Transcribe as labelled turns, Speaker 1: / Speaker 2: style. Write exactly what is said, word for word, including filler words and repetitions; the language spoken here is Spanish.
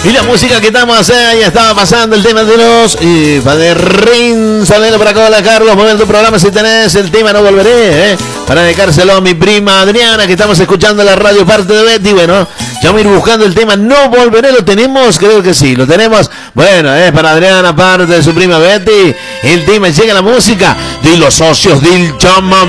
Speaker 1: Y la música que estamos, eh, ya estaba pasando el tema de los y Paderrín, salelo para acá, Carlos, mueve tu programa si tenés el tema No Volveré, eh, para dedicárselo a mi prima Adriana, que estamos escuchando la radio parte de Betty. Bueno, ya vamos a ir buscando el tema No Volveré, ¿lo tenemos? Creo que sí, lo tenemos. Bueno, es eh, para Adriana, parte de su prima Betty, el tema, llega la música de los socios del Chama.